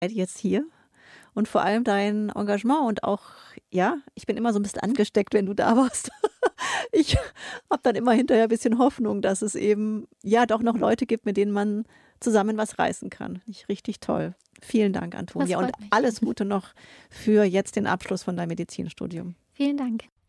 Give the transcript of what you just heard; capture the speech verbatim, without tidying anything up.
jetzt hier und vor allem dein Engagement und auch, ja, ich bin immer so ein bisschen angesteckt, wenn du da warst. Ich habe dann immer hinterher ein bisschen Hoffnung, dass es eben, ja, doch noch Leute gibt, mit denen man zusammen was reißen kann. Finde ich richtig toll. Vielen Dank, Das Antonia, und freut mich. alles Gute noch für jetzt den Abschluss von deinem Medizinstudium. Vielen Dank.